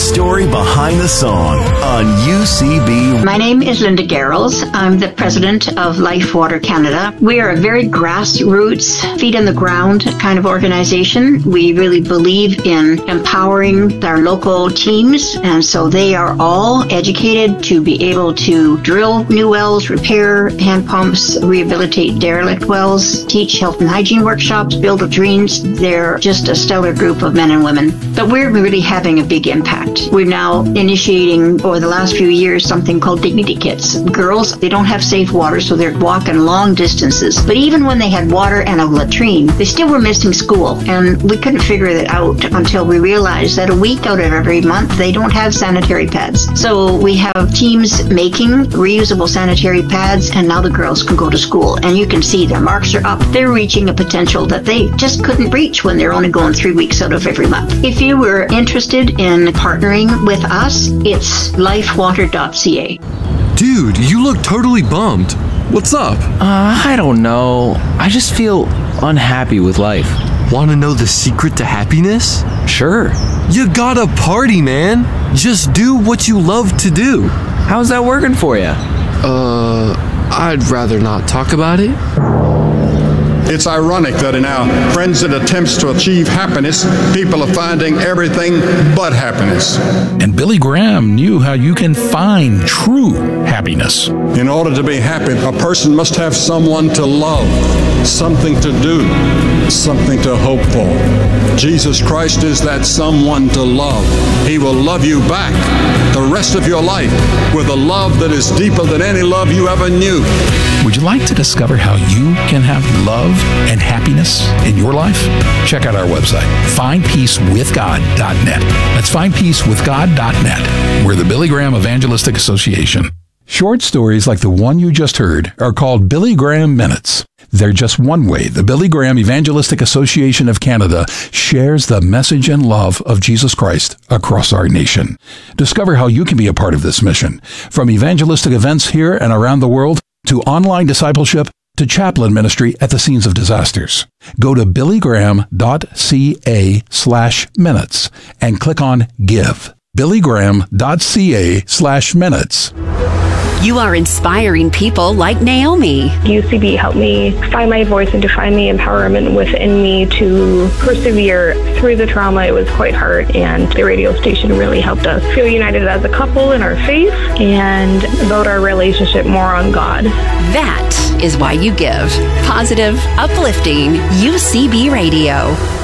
story behind the song on UCB. My name is Linda Garrels. I'm the president of Life Water Canada. We are a very grassroots, feet on the ground kind of organization. We really believe in empowering our local teams, and so they are all educated to be able to drill new wells, repair hand pumps, rehabilitate derelict wells, teach health and hygiene workshops, build latrines. They're just a stellar group of men and women. But we're really having a big impact. We're now initiating, over the last few years, something called Dignity Kits. Girls, they don't have safe water, so they're walking long distances. But even when they had water and a latrine, they still were missing school. And we couldn't figure that out until we realized that a week out of every month, they don't have sanitary pads. So we have teams making reusable sanitary pads, and now the girls can go to school. And you can see their marks are up. They're reaching a potential that they just couldn't reach when they're only going 3 weeks out of every month. If you were interested in partnering with us, it's lifewater.ca. Dude, you look totally bummed. What's up? I don't know. I just feel unhappy with life. Want to know the secret to happiness? Sure. You gotta party, man. Just do what you love to do. How's that working for you? I'd rather not talk about it. It's ironic that in our frenzied attempts to achieve happiness, people are finding everything but happiness. And Billy Graham knew how you can find true happiness. In order to be happy, a person must have someone to love, something to do, something to hope for. Jesus Christ is that someone to love. He will love you back the rest of your life with a love that is deeper than any love you ever knew. Would you like to discover how you can have love and happiness in your life? Check out our website, findpeacewithgod.net. That's findpeacewithgod.net. We're the Billy Graham Evangelistic Association. Short stories like the one you just heard are called Billy Graham Minutes. They're just one way the Billy Graham Evangelistic Association of Canada shares the message and love of Jesus Christ across our nation. Discover how you can be a part of this mission, from evangelistic events here and around the world to online discipleship to chaplain ministry at the scenes of disasters. Go to billygraham.ca/minutes and click on Give. billygraham.ca/minutes. You are inspiring people like Naomi. UCB helped me find my voice and to find the empowerment within me to persevere through the trauma. It was quite hard, and the radio station really helped us feel united as a couple in our faith and build our relationship more on God. That is why you give. Positive, uplifting UCB Radio.